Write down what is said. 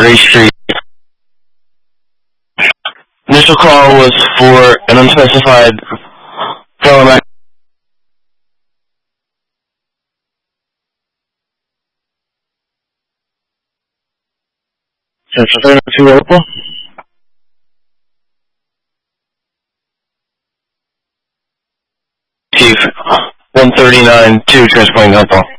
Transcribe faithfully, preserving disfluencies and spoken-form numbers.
Gray Street. Initial call was for an unspecified felon. Central available. Chief, one thirty-nine two, transporting Hopewell.